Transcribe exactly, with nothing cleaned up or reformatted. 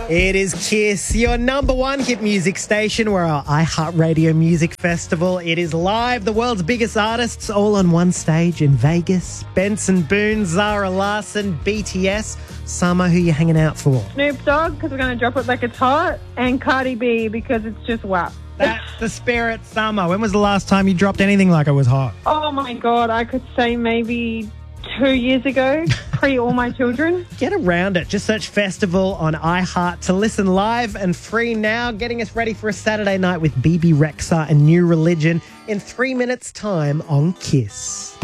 It is Kiss, your number one hit music station. We're our iHeartRadio Music Festival. It is live, the world's biggest artists all on one stage in Vegas. Benson Boone, Zara Larsson, B T S. Summer, who you hanging out for? Snoop Dogg, because we're going to drop it like it's hot, and Cardi B, because it's just W A P. That's the spirit, Summer. When was the last time you dropped anything like it was hot? Oh my God, I could say maybe two years ago, pre all my children. Get around it. Just search Festival on iHeart to listen live and free now. Getting us ready for a Saturday night with B B Rexha and New Religion in three minutes' time on Kiss.